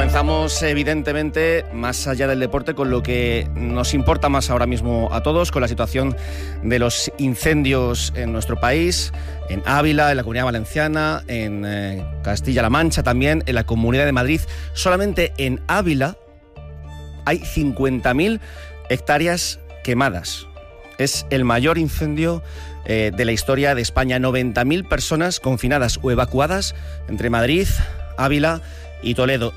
Comenzamos, evidentemente, más allá del deporte, con lo que nos importa más ahora mismo a todos, con la situación de los incendios en nuestro país, en Ávila, en la Comunidad Valenciana, en Castilla-La Mancha también, en la Comunidad de Madrid. Solamente en Ávila hay 50.000 hectáreas quemadas. Es el mayor incendio de la historia de España. 90.000 personas confinadas o evacuadas entre Madrid, Ávila y Toledo.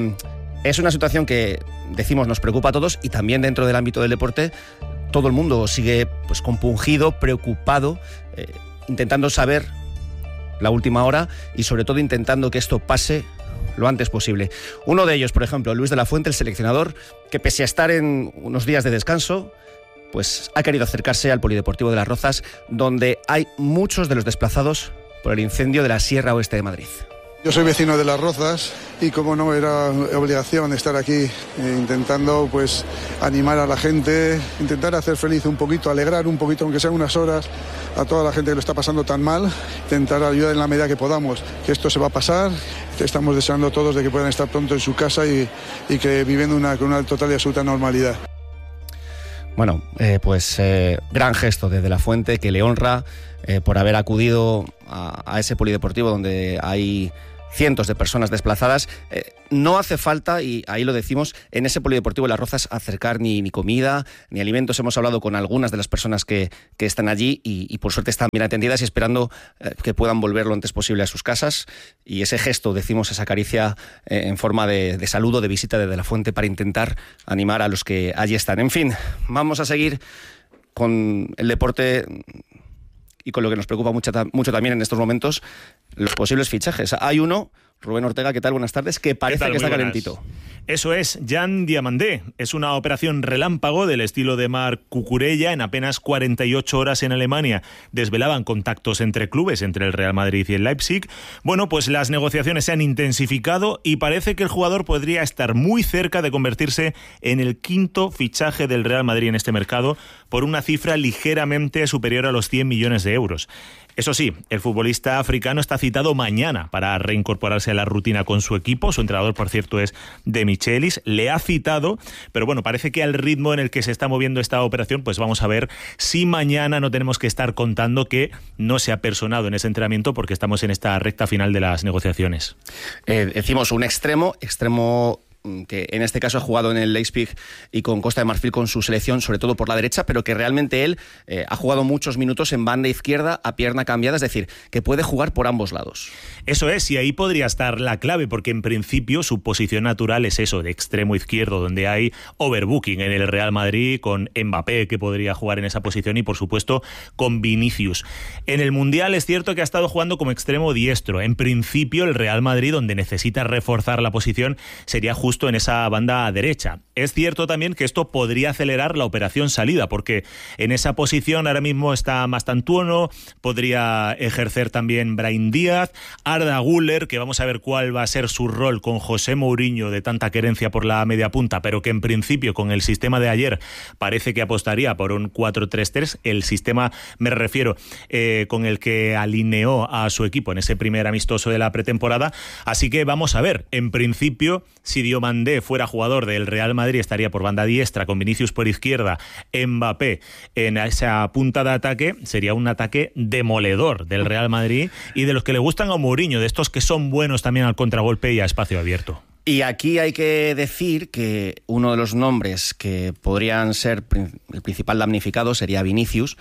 Es una situación que, decimos, nos preocupa a todos, y también dentro del ámbito del deporte todo el mundo sigue pues compungido, preocupado, intentando saber la última hora y sobre todo intentando que esto pase lo antes posible. Uno de ellos, por ejemplo, Luis de la Fuente, el seleccionador, que pese a estar en unos días de descanso, pues ha querido acercarse al Polideportivo de Las Rozas, donde hay muchos de los desplazados por el incendio de la Sierra Oeste de Madrid. Yo soy vecino de Las Rozas y, como no, era obligación estar aquí intentando pues animar a la gente, intentar hacer feliz un poquito, alegrar un poquito, aunque sean unas horas, a toda la gente que lo está pasando tan mal, intentar ayudar en la medida que podamos, que esto se va a pasar. Estamos deseando todos de que puedan estar pronto en su casa y que viviendo con una total y absoluta normalidad. Bueno, gran gesto desde La Fuente, que le honra por haber acudido a ese polideportivo donde hay cientos de personas desplazadas. No hace falta, y ahí lo decimos, en ese polideportivo de Las Rozas acercar ni comida, ni alimentos. Hemos hablado con algunas de las personas que están allí y por suerte están bien atendidas y esperando que puedan volver lo antes posible a sus casas. Y ese gesto, decimos, esa caricia en forma de saludo, de visita desde La Fuente, para intentar animar a los que allí están. En fin, vamos a seguir con el deporte y con lo que nos preocupa mucho también en estos momentos, los posibles fichajes. Hay uno, Rubén Ortega, ¿qué tal? Buenas tardes, que parece que está calentito. Eso es, Jan Diamandé. Es una operación relámpago del estilo de Marc Cucurella. En apenas 48 horas en Alemania desvelaban contactos entre clubes, entre el Real Madrid y el Leipzig. Bueno, pues las negociaciones se han intensificado y parece que el jugador podría estar muy cerca de convertirse en el quinto fichaje del Real Madrid en este mercado, por una cifra ligeramente superior a los 100 millones de euros. Eso sí, el futbolista africano está citado mañana para reincorporarse a la rutina con su equipo. Su entrenador, por cierto, es De Michelis. Le ha citado, pero bueno, parece que al ritmo en el que se está moviendo esta operación, pues vamos a ver si mañana no tenemos que estar contando que no se ha personado en ese entrenamiento, porque estamos en esta recta final de las negociaciones. Decimos un extremo que en este caso ha jugado en el Leipzig y con Costa de Marfil con su selección, sobre todo por la derecha, pero que realmente él ha jugado muchos minutos en banda izquierda a pierna cambiada, es decir, que puede jugar por ambos lados. Eso es, y ahí podría estar la clave, porque en principio su posición natural es eso, de extremo izquierdo, donde hay overbooking en el Real Madrid, con Mbappé, que podría jugar en esa posición, y por supuesto con Vinicius. En el Mundial es cierto que ha estado jugando como extremo diestro. En principio el Real Madrid, donde necesita reforzar la posición, sería justo en esa banda derecha. Es cierto también que esto podría acelerar la operación salida, porque en esa posición ahora mismo está Mastantuono, podría ejercer también Brahim Díaz, Arda Güler, que vamos a ver cuál va a ser su rol con José Mourinho, de tanta querencia por la media punta, pero que en principio con el sistema de ayer parece que apostaría por un 4-3-3, el sistema, me refiero, con el que alineó a su equipo en ese primer amistoso de la pretemporada. Así que vamos a ver, en principio, si Diomandé fuera jugador del Real Madrid, estaría por banda diestra, con Vinicius por izquierda, Mbappé en esa punta de ataque. Sería un ataque demoledor del Real Madrid y de los que le gustan a Mourinho, de estos que son buenos también al contragolpe y a espacio abierto. Y aquí hay que decir que uno de los nombres que podrían ser el principal damnificado sería Vinicius.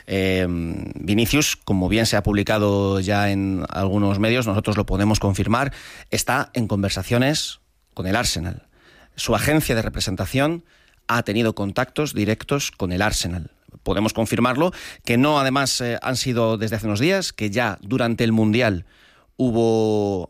Vinicius, como bien se ha publicado ya en algunos medios, nosotros lo podemos confirmar, está en conversaciones con el Arsenal. Su agencia de representación ha tenido contactos directos con el Arsenal. Podemos confirmarlo, que no, además, han sido desde hace unos días, que ya durante el Mundial hubo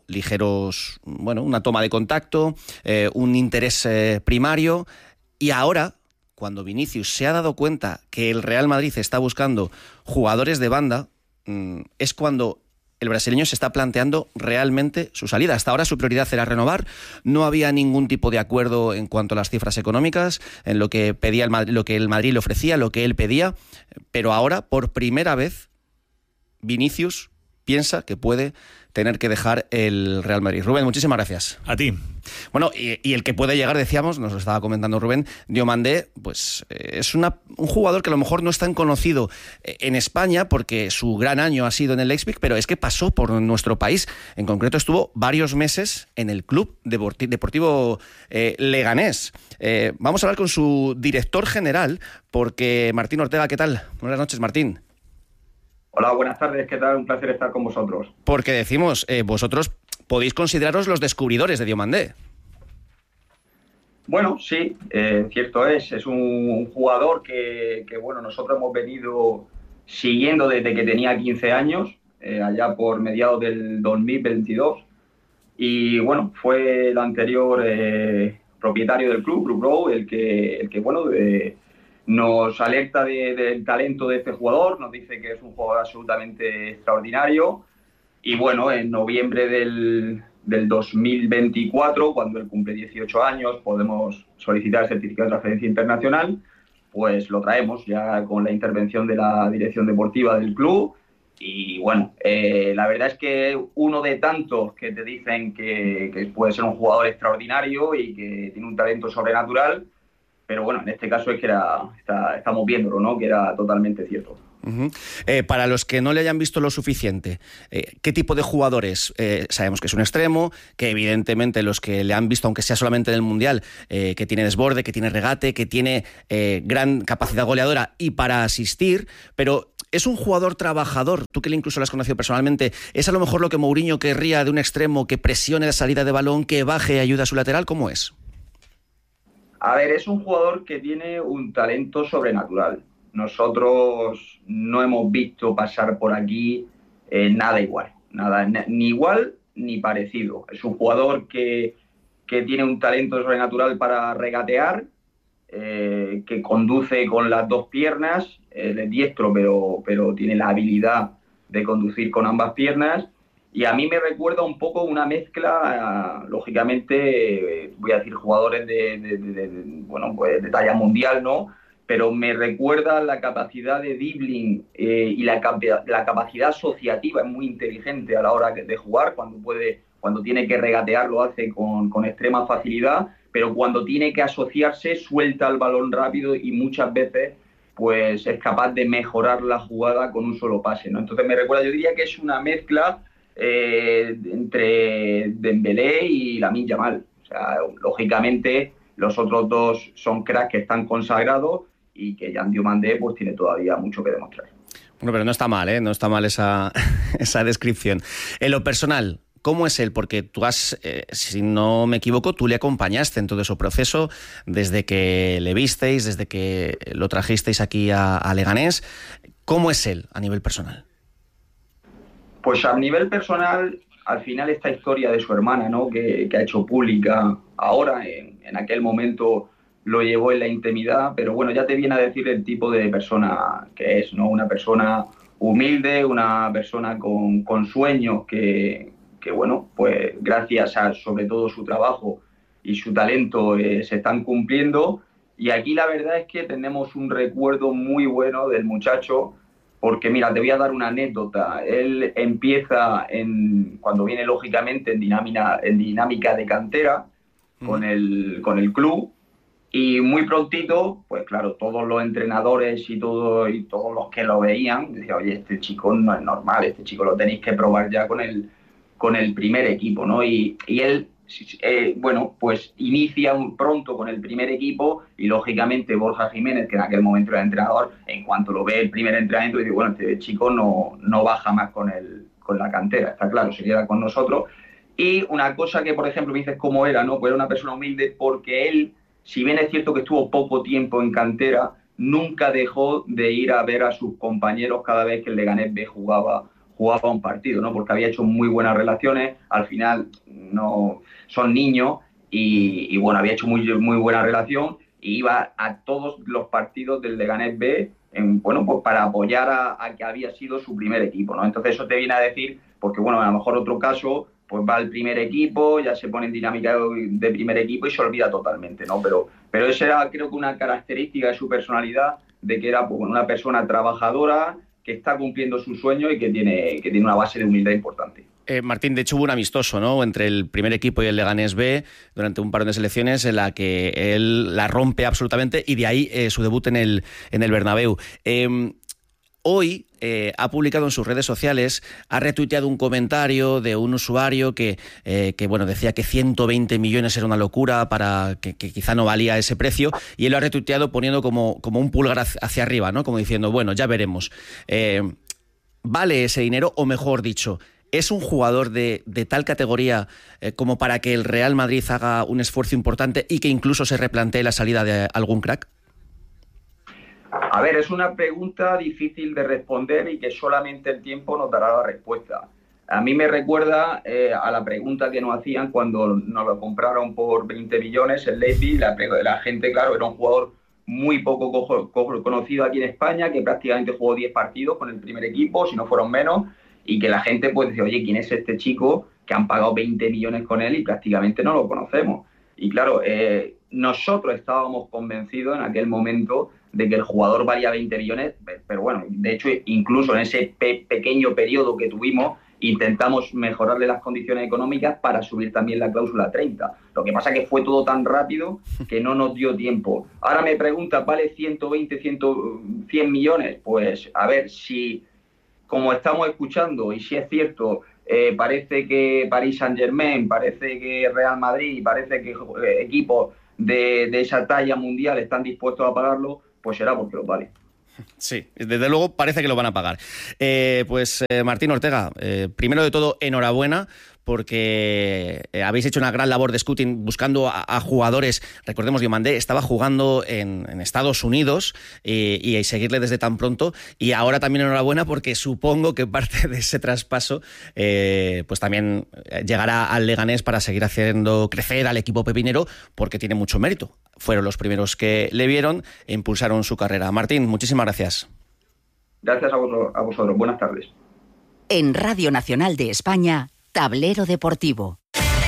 una toma de contacto, un interés primario, y ahora, cuando Vinicius se ha dado cuenta que el Real Madrid está buscando jugadores de banda, es cuando el brasileño se está planteando realmente su salida. Hasta ahora su prioridad era renovar, no había ningún tipo de acuerdo en cuanto a las cifras económicas, en lo que pedía lo que el Madrid le ofrecía, lo que él pedía, pero ahora, por primera vez, Vinicius piensa que puede tener que dejar el Real Madrid. Rubén, muchísimas gracias. A ti. Bueno, y el que puede llegar, decíamos, nos lo estaba comentando Rubén, Diomandé, pues es un jugador que a lo mejor no es tan conocido en España porque su gran año ha sido en el Leipzig, pero es que pasó por nuestro país. En concreto estuvo varios meses en el Club Deportivo Leganés. Vamos a hablar con su director general, porque Martín Ortega, ¿qué tal? Buenas noches, Martín. Hola, buenas tardes, ¿qué tal? Un placer estar con vosotros. Porque decimos, vosotros podéis consideraros los descubridores de Diomandé. Bueno, sí, cierto es un jugador que bueno, nosotros hemos venido siguiendo desde que tenía 15 años, allá por mediados del 2022, y bueno, fue el anterior propietario del club, Club Brou, el que bueno, nos alerta del talento de este jugador, nos dice que es un jugador absolutamente extraordinario, y bueno, en noviembre del 2024, cuando él cumple 18 años, podemos solicitar el certificado de transferencia internacional, pues lo traemos ya con la intervención de la dirección deportiva del club, y bueno, la verdad es que uno de tantos que te dicen que puede ser un jugador extraordinario y que tiene un talento sobrenatural. Pero bueno, en este caso es que estamos viéndolo, ¿no? Que era totalmente cierto. Uh-huh. Para los que no le hayan visto lo suficiente, ¿qué tipo de jugadores? Sabemos que es un extremo, que evidentemente los que le han visto, aunque sea solamente en el Mundial, que tiene desborde, que tiene regate, que tiene gran capacidad goleadora y para asistir, pero es un jugador trabajador. Tú que incluso lo has conocido personalmente, ¿es a lo mejor lo que Mourinho querría de un extremo que presione la salida de balón, que baje y ayude a su lateral? ¿Cómo es? A ver, es un jugador que tiene un talento sobrenatural. Nosotros no hemos visto pasar por aquí nada igual, ni igual ni parecido. Es un jugador que tiene un talento sobrenatural para regatear, que conduce con las dos piernas, es diestro, pero tiene la habilidad de conducir con ambas piernas. Y a mí me recuerda un poco una mezcla, lógicamente, voy a decir jugadores bueno, pues de talla mundial, ¿no? Pero me recuerda la capacidad de dribbling y la capacidad asociativa. Es muy inteligente a la hora de jugar. Cuando tiene que regatear lo hace con extrema facilidad, pero cuando tiene que asociarse suelta el balón rápido y muchas veces pues es capaz de mejorar la jugada con un solo pase, ¿no? Entonces me recuerda, yo diría que es una mezcla entre Dembélé y Lamine Yamal. O sea, lógicamente los otros dos son cracks que están consagrados y que Yan Diomandé pues tiene todavía mucho que demostrar. Bueno, pero no está mal, ¿eh? No está mal esa descripción. En lo personal, ¿cómo es él? Porque tú si no me equivoco, tú le acompañaste en todo ese proceso desde que le visteis, desde que lo trajisteis aquí a Leganés. ¿Cómo es él a nivel personal? Pues a nivel personal, al final esta historia de su hermana, ¿no? que ha hecho pública ahora, en aquel momento lo llevó en la intimidad, pero bueno, ya te viene a decir el tipo de persona que es, ¿no? Una persona humilde, una persona con sueños que bueno, pues gracias a sobre todo su trabajo y su talento se están cumpliendo. Y aquí la verdad es que tenemos un recuerdo muy bueno del muchacho. Porque mira, te voy a dar una anécdota. Él empieza cuando viene lógicamente en dinámica de cantera con el club, y muy prontito, pues claro, todos los entrenadores y todos los que lo veían decían, oye, este chico no es normal, este chico lo tenéis que probar ya con el primer equipo, ¿no? Y él bueno, pues inicia pronto con el primer equipo y lógicamente Borja Jiménez, que en aquel momento era entrenador, en cuanto lo ve el primer entrenamiento dice, bueno, este chico no baja más con la cantera, está claro, se queda con nosotros. Y una cosa que, por ejemplo, me dices cómo era, ¿no? Pues era una persona humilde porque él, si bien es cierto que estuvo poco tiempo en cantera, nunca dejó de ir a ver a sus compañeros cada vez que el Leganés B jugaba un partido, ¿no? Porque había hecho muy buenas relaciones, al final no son niños y bueno, había hecho muy, muy buena relación y iba a todos los partidos del Leganés B bueno, pues para apoyar a que había sido su primer equipo, ¿no? Entonces eso te viene a decir, porque bueno, a lo mejor otro caso, pues va al primer equipo, ya se pone en dinámica de primer equipo y se olvida totalmente, ¿no? Pero esa era, creo que una característica de su personalidad, de que era pues, una persona trabajadora, está cumpliendo su sueño y que tiene una base de humildad importante. Martín, de hecho hubo un amistoso, ¿no?, entre el primer equipo y el Leganés B durante un parón de selecciones en la que él la rompe absolutamente y de ahí su debut en el Bernabéu. Hoy ha publicado en sus redes sociales, ha retuiteado un comentario de un usuario que bueno, decía que 120 millones era una locura, para que quizá no valía ese precio, y él lo ha retuiteado poniendo como un pulgar hacia arriba, ¿no?, como diciendo, bueno, ya veremos. ¿Vale ese dinero? O mejor dicho, ¿es un jugador de tal categoría como para que el Real Madrid haga un esfuerzo importante y que incluso se replantee la salida de algún crack? A ver, es una pregunta difícil de responder y que solamente el tiempo nos dará la respuesta. A mí me recuerda a la pregunta que nos hacían cuando nos lo compraron por 20 millones el Leipzig. La gente, claro, era un jugador muy poco conocido aquí en España, que prácticamente jugó 10 partidos con el primer equipo, si no fueron menos, y que la gente pues decía, oye, ¿quién es este chico que han pagado 20 millones con él y prácticamente no lo conocemos? Y claro, nosotros estábamos convencidos en aquel momento de que el jugador valía 20 millones, pero bueno, de hecho, incluso en ese pequeño periodo que tuvimos, intentamos mejorarle las condiciones económicas para subir también la cláusula 30. Lo que pasa es que fue todo tan rápido que no nos dio tiempo. Ahora me preguntas, ¿vale 120, 100 millones? Pues a ver, si, como estamos escuchando, y si es cierto, parece que Paris Saint-Germain, parece que Real Madrid, parece que equipos de esa talla mundial están dispuestos a pagarlo, pues será porque lo vale. Sí, desde luego parece que lo van a pagar. Martín Ortega, primero de todo, enhorabuena, porque habéis hecho una gran labor de scouting buscando a jugadores. Recordemos, Diomandé estaba jugando en Estados Unidos y seguirle desde tan pronto. Y ahora también enhorabuena, porque supongo que parte de ese traspaso pues también llegará al Leganés para seguir haciendo crecer al equipo pepinero, porque tiene mucho mérito. Fueron los primeros que le vieron e impulsaron su carrera. Martín, muchísimas gracias. Gracias a vosotros. Buenas tardes. En Radio Nacional de España, Tablero Deportivo.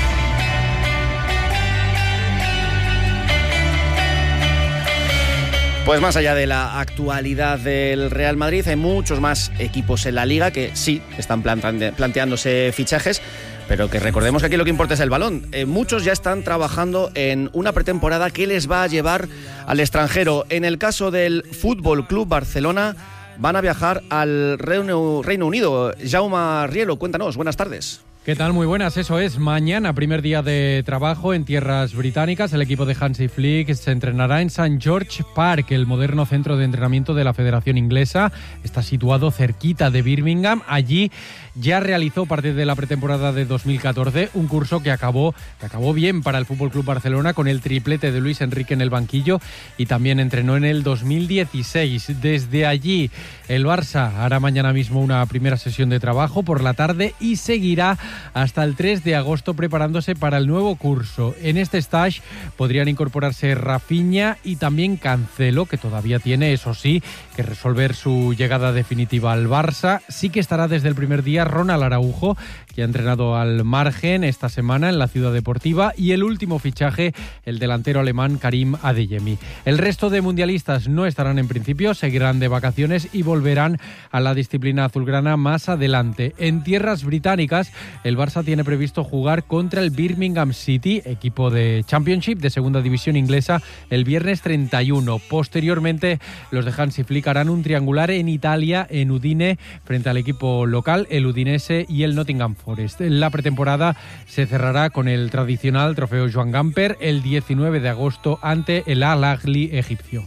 Pues más allá de la actualidad del Real Madrid, hay muchos más equipos en la Liga que sí están planteándose fichajes, pero que recordemos que aquí lo que importa es el balón. Muchos ya están trabajando en una pretemporada que les va a llevar al extranjero. En el caso del Fútbol Club Barcelona, van a viajar al Reino Unido. Jaume Rielo, cuéntanos, buenas tardes. ¿Qué tal? Muy buenas, eso es. Mañana, primer día de trabajo en tierras británicas. El equipo de Hansi Flick se entrenará en St. George Park, el moderno centro de entrenamiento de la Federación Inglesa. Está situado cerquita de Birmingham. Allí ya realizó parte de la pretemporada de 2014, un curso que acabó bien para el FC Barcelona, con el triplete de Luis Enrique en el banquillo, y también entrenó en el 2016. Desde allí, el Barça hará mañana mismo una primera sesión de trabajo por la tarde y seguirá hasta el 3 de agosto preparándose para el nuevo curso. En este stage podrían incorporarse Rafinha y también Cancelo, que todavía tiene, eso sí, que resolver su llegada definitiva al Barça. Sí que estará desde el primer día Ronald Araujo, que ha entrenado al margen esta semana en la Ciudad Deportiva, y el último fichaje, el delantero alemán Karim Adeyemi. El resto de mundialistas no estarán en principio, seguirán de vacaciones y volverán a la disciplina azulgrana más adelante. En tierras británicas, el Barça tiene previsto jugar contra el Birmingham City, equipo de Championship, de segunda división inglesa, el viernes 31. Posteriormente, los de Hansi Flick harán un triangular en Italia, en Udine, frente al equipo local, el Udinese y el Nottingham Forest. La pretemporada se cerrará con el tradicional trofeo Joan Gamper el 19 de agosto ante el Al Ahly egipcio.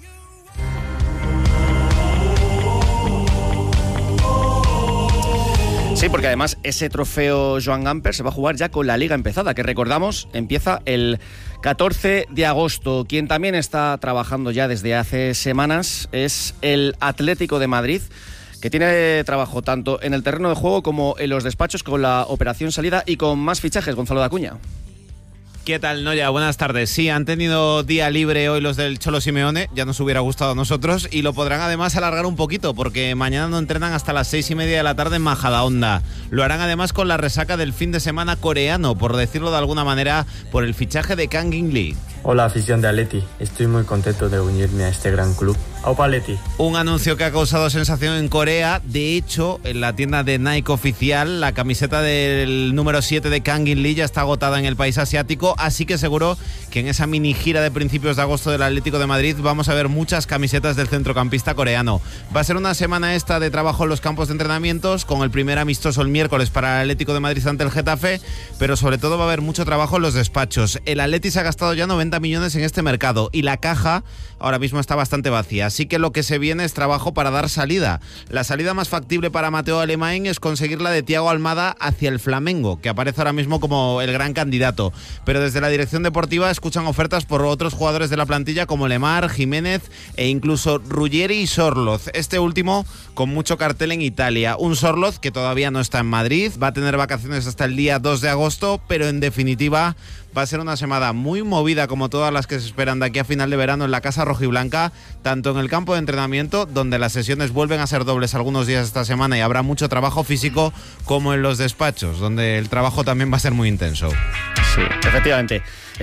Sí, porque además ese trofeo Joan Gamper se va a jugar ya con la Liga empezada, que recordamos empieza el 14 de agosto. Quien también está trabajando ya desde hace semanas es el Atlético de Madrid, que tiene trabajo tanto en el terreno de juego como en los despachos con la operación salida y con más fichajes. Gonzalo de Acuña. ¿Qué tal, Noya? Buenas tardes. Sí, han tenido día libre hoy los del Cholo Simeone, ya nos hubiera gustado a nosotros, y lo podrán además alargar un poquito, porque mañana no entrenan hasta las 6:30 de la tarde en Majadahonda. Lo harán además con la resaca del fin de semana coreano, por decirlo de alguna manera, por el fichaje de Kang In Lee. Hola, afición de Atleti. Estoy muy contento de unirme a este gran club. ¡Aupa Atleti! Un anuncio que ha causado sensación en Corea. De hecho, en la tienda de Nike oficial, la camiseta del número 7 de Kang In-lee ya está agotada en el país asiático, así que seguro que en esa mini gira de principios de agosto del Atlético de Madrid vamos a ver muchas camisetas del centrocampista coreano. Va a ser una semana esta de trabajo en los campos de entrenamientos, con el primer amistoso el miércoles para el Atlético de Madrid ante el Getafe, pero sobre todo va a haber mucho trabajo en los despachos. El Atleti se ha gastado ya 90 millones en este mercado y la caja ahora mismo está bastante vacía, así que lo que se viene es trabajo para dar salida. La salida más factible para Mateo Alemán es conseguir la de Thiago Almada hacia el Flamengo, que aparece ahora mismo como el gran candidato, pero desde la dirección deportiva escuchan ofertas por otros jugadores de la plantilla como Lemar, Jiménez e incluso Ruggeri y Sorloz, este último con mucho cartel en Italia. Un Sorloz que todavía no está en Madrid, va a tener vacaciones hasta el día 2 de agosto, pero en definitiva va a ser una semana muy movida como todas las que se esperan de aquí a final de verano en la Casa Rojiblanca, tanto en el campo de entrenamiento, donde las sesiones vuelven a ser dobles algunos días esta semana y habrá mucho trabajo físico, como en los despachos, donde el trabajo también va a ser muy intenso. Sí, efectivamente.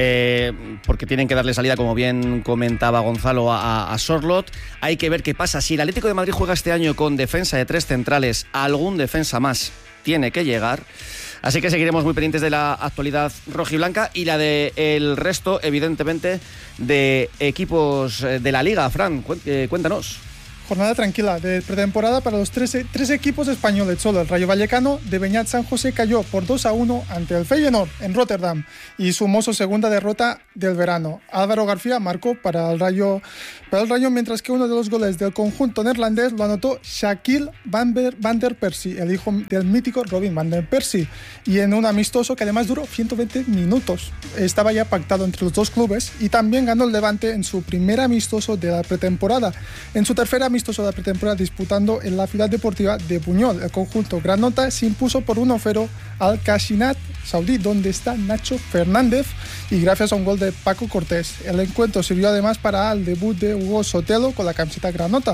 Porque tienen que darle salida, como bien comentaba Gonzalo, a Sorloth. Hay que ver qué pasa. Si el Atlético de Madrid juega este año con defensa de 3 centrales, algún defensa más tiene que llegar. Así que seguiremos muy pendientes de la actualidad rojiblanca y la de el resto, evidentemente, de equipos de la Liga. Fran, cuéntanos. Jornada tranquila de pretemporada para los tres equipos españoles. Solo el Rayo Vallecano de Beñat San José cayó por 2-1 ante el Feyenoord en Rotterdam y sumó su segunda derrota del verano. Álvaro García marcó para el Rayo, mientras que uno de los goles del conjunto neerlandés lo anotó Shaquille Van der Persie, el hijo del mítico Robin Van der Persie, y en un amistoso que además duró 120 minutos. Estaba ya pactado entre los dos clubes y también ganó el Levante en su primer amistoso de la pretemporada. En su tercer amistoso de la pretemporada disputando en la Ciudad Deportiva de Buñol, el conjunto granota se impuso por 1-0 al Cashinat saudí, donde está Nacho Fernández, y gracias a un gol de Paco Cortés. El encuentro sirvió además para el debut de Hugo Sotelo con la camiseta granota.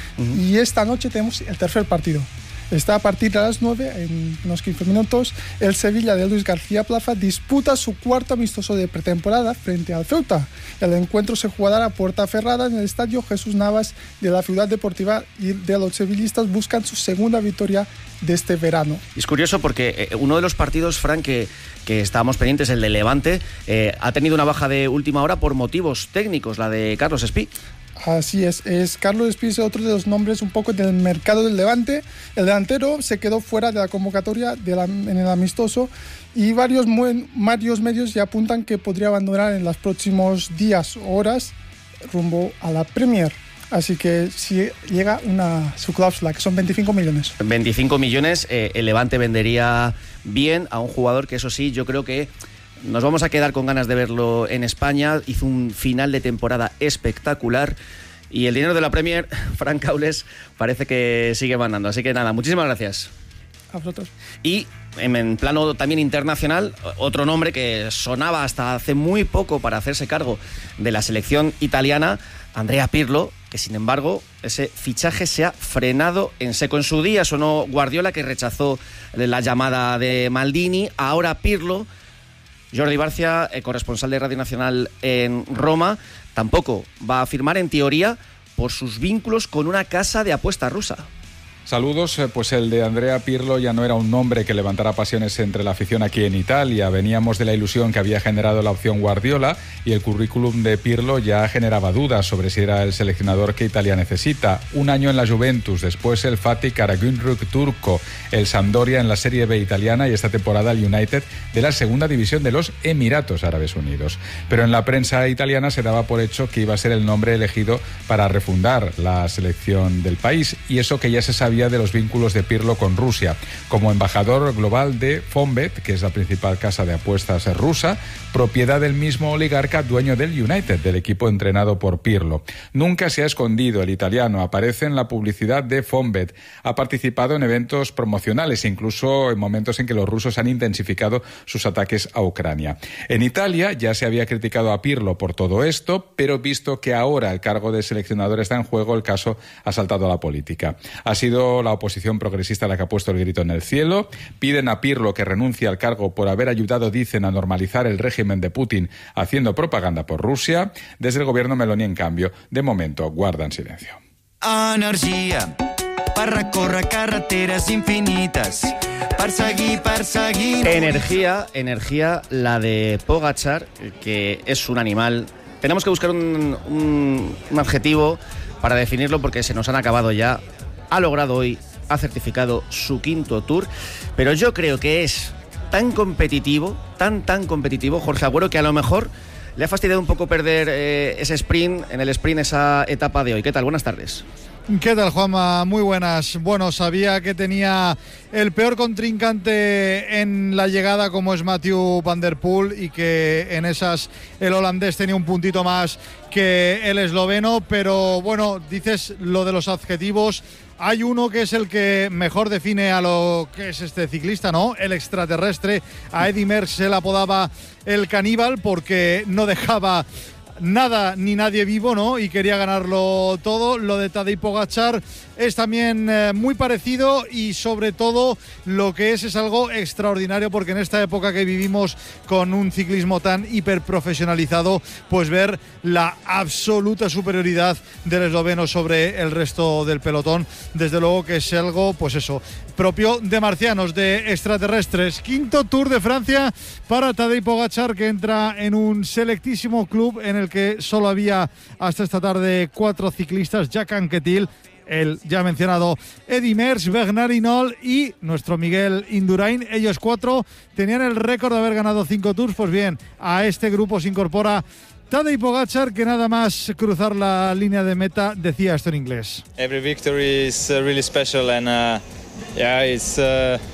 Y esta noche tenemos el tercer partido. Está a partir de las 9, en unos 15 minutos, el Sevilla de Luis García Plaza disputa su cuarto amistoso de pretemporada frente al Ceuta. El encuentro se jugará a puerta cerrada en el estadio Jesús Navas de la Ciudad Deportiva y de los sevillistas buscan su segunda victoria de este verano. Es curioso porque uno de los partidos, Fran, que estábamos pendientes, el de Levante, ha tenido una baja de última hora por motivos técnicos, la de Carlos Espí. Así es Carlos Espí es otro de los nombres un poco del mercado del Levante. El delantero se quedó fuera de la convocatoria en el amistoso y varios medios ya apuntan que podría abandonar en los próximos días o horas rumbo a la Premier. Así que si llega su cláusula, que son 25 millones. 25 millones, el Levante vendería bien a un jugador que, eso sí, yo creo que nos vamos a quedar con ganas de verlo en España. Hizo un final de temporada espectacular y el dinero de la Premier, Fran Caules, parece que sigue mandando. Así que nada, muchísimas gracias. A vosotros. Y en plano también internacional, otro nombre que sonaba hasta hace muy poco para hacerse cargo de la selección italiana, Andrea Pirlo, que sin embargo ese fichaje se ha frenado en seco. En su día sonó Guardiola, que rechazó la llamada de Maldini. Ahora Pirlo, Jordi Barcia, corresponsal de Radio Nacional en Roma, tampoco va a firmar, en teoría, por sus vínculos con una casa de apuestas rusa. Saludos, pues el de Andrea Pirlo ya no era un nombre que levantara pasiones entre la afición aquí en Italia. Veníamos de la ilusión que había generado la opción Guardiola y el currículum de Pirlo ya generaba dudas sobre si era el seleccionador que Italia necesita. Un año en la Juventus, después el Fatih Karagümrük turco, el Sampdoria en la Serie B italiana y esta temporada el United de la segunda división de los Emiratos Árabes Unidos. Pero en la prensa italiana se daba por hecho que iba a ser el nombre elegido para refundar la selección del país, y eso que ya se sabía de los vínculos de Pirlo con Rusia, como embajador global de Fonbet, que es la principal casa de apuestas rusa, propiedad del mismo oligarca dueño del United, del equipo entrenado por Pirlo. Nunca se ha escondido el italiano, aparece en la publicidad de Fonbet, ha participado en eventos promocionales, incluso en momentos en que los rusos han intensificado sus ataques a Ucrania. En Italia ya se había criticado a Pirlo por todo esto, pero visto que ahora el cargo de seleccionador está en juego, el caso ha saltado a la política. Ha sido sido la oposición progresista la que ha puesto el grito en el cielo. Piden a Pirlo que renuncie al cargo por haber ayudado, dicen, a normalizar el régimen de Putin haciendo propaganda por Rusia. Desde el gobierno Meloni, en cambio, de momento guardan silencio. Energia per recórrer carreteres infinites, perseguir. Energía, la de Pogačar, que es un animal. Tenemos que buscar un adjetivo para definirlo porque se nos han acabado ya. Ha logrado hoy, ha certificado su 5º Tour, pero yo creo que es tan competitivo, tan competitivo, Jorge Agüero, que a lo mejor le ha fastidiado un poco perder ese sprint, esa etapa de hoy. ¿Qué tal? Buenas tardes. ¿Qué tal, Juanma? Muy buenas. Bueno, sabía que tenía el peor contrincante en la llegada, como es Mathieu van der Poel, y que en esas el holandés tenía un puntito más que el esloveno, pero bueno, dices lo de los adjetivos. Hay uno que es el que mejor define a lo que es este ciclista, ¿no? El extraterrestre. A Eddy Merckx se le apodaba el caníbal porque no dejaba nada ni nadie vivo, ¿no? Y quería ganarlo todo. Lo de Tadej Pogačar es también muy parecido, y sobre todo lo que es algo extraordinario, porque en esta época que vivimos con un ciclismo tan hiperprofesionalizado, pues ver la absoluta superioridad del esloveno sobre el resto del pelotón, desde luego que es algo, pues eso, propio de marcianos, de extraterrestres. 5º Tour de Francia para Tadej Pogačar, que entra en un selectísimo club en el que solo había hasta esta tarde 4 ciclistas: Jack Anquetil, el ya mencionado Eddy Merckx, Bernard Hinault y nuestro Miguel Indurain. Ellos 4 tenían el récord de haber ganado 5 Tours. Pues bien, a este grupo se incorpora Tadej Pogačar, que nada más cruzar la línea de meta decía esto en inglés. Every victory is really special, and yeah, it's